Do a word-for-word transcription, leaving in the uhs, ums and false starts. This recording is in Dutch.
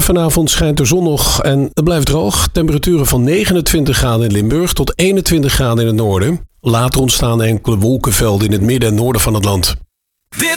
Vanavond schijnt de zon nog en het blijft droog. Temperaturen van negenentwintig graden in Limburg tot eenentwintig graden in het noorden. Later ontstaan enkele wolkenvelden in het midden en noorden van het land.